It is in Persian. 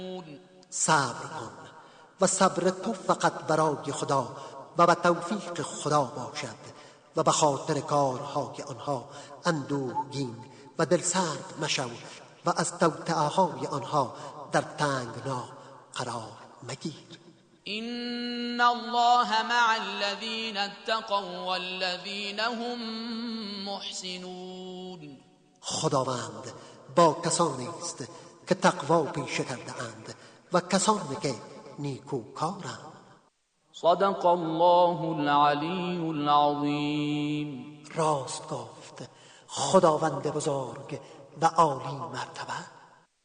صبر کن و صبر تو فقط برای خدا و به توفیق خدا باشد و به خاطر کارهای آنها اندوهگین و دلسرد مشو و از توطئه‌های آنها در تنگنا قرار مگیر. إن الله مع الذين اتقوا والذين هم محسنون. خداوند با کسانی است که تقوا پیشه کرده اند و کسانی که نیکوکارند. صدق الله العلی العظیم. راست گفت خداوند بزرگ و عالی مرتبه.